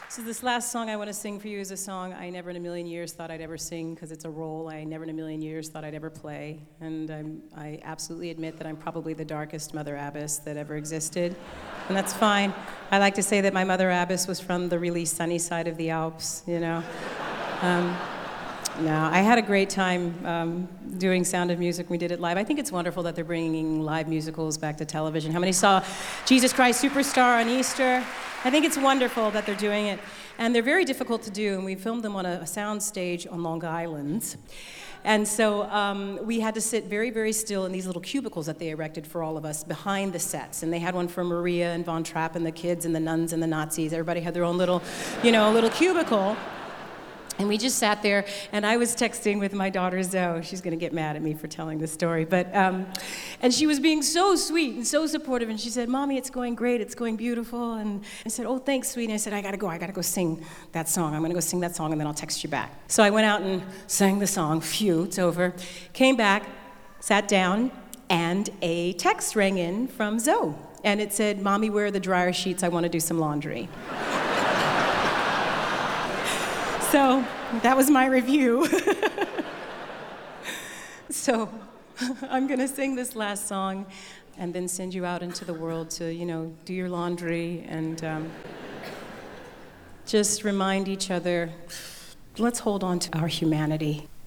So this last song I want to sing for you is a song I never in a million years thought I'd ever sing, because it's a role I never in a million years thought I'd ever play. And I absolutely admit that I'm probably the darkest Mother Abbess that ever existed. And that's fine. I like to say that my Mother Abbess was from the really sunny side of the Alps, you know. No, I had a great time doing Sound of Music. We did it live. I think it's wonderful that they're bringing live musicals back to television. How many saw Jesus Christ Superstar on Easter? I think it's wonderful that they're doing it. And they're very difficult to do, and we filmed them on a sound stage on Long Island. And so we had to sit very, very still in these little cubicles that they erected for all of us behind the sets. And they had one for Maria and Von Trapp and the kids and the nuns and the Nazis. Everybody had their own little, little cubicle. And we just sat there, and I was texting with my daughter Zoe. She's going to get mad at me for telling this story. But, and she was being so sweet and so supportive, and she said, "Mommy, it's going great, it's going beautiful." And I said, "Oh, thanks, sweetie." And I said, I got to go sing that song. I'm going to go sing that song, and then I'll text you back. So I went out and sang the song. Phew, it's over. Came back, sat down, and a text rang in from Zoe. And it said, "Mommy, where are the dryer sheets? I want to do some laundry." So that was my review. So I'm going to sing this last song and then send you out into the world to, do your laundry and just remind each other, let's hold on to our humanity.